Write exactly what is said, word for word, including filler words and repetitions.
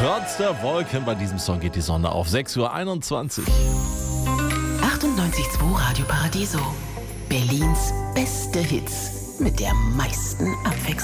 Trotz der Wolken, bei diesem Song geht die Sonne auf. sechs Uhr einundzwanzig. achtundneunzig Komma zwei Radio Paradiso. Berlins beste Hits mit der meisten Abwechslung.